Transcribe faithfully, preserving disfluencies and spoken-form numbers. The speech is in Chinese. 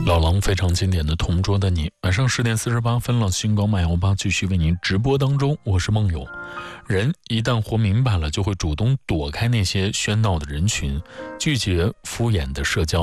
老狼非常经典的同桌的你，晚上十点四十八分了，星光漫游吧继续为您直播当中，我是梦友。人一旦活明白了，就会主动躲开那些喧闹的人群，拒绝敷衍的社交。